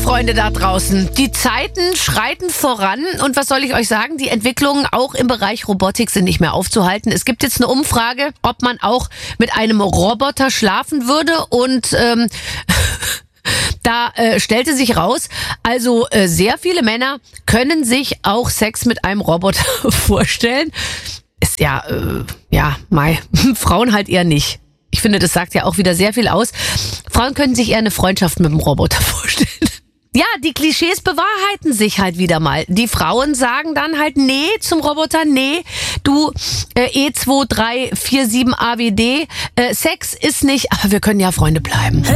Freunde da draußen, die Zeiten schreiten voran und was soll ich euch sagen, die Entwicklungen auch im Bereich Robotik sind nicht mehr aufzuhalten. Es gibt jetzt eine Umfrage, ob man auch mit einem Roboter schlafen würde und da stellte sich raus, also sehr viele Männer können sich auch Sex mit einem Roboter vorstellen. Ist Frauen halt eher nicht. Ich finde, das sagt ja auch wieder sehr viel aus. Frauen können sich eher eine Freundschaft mit dem Roboter vorstellen. Ja, die Klischees bewahrheiten sich halt wieder mal. Die Frauen sagen dann halt nee zum Roboter, nee, du E2347 AWD, Sex ist nicht, aber wir können ja Freunde bleiben.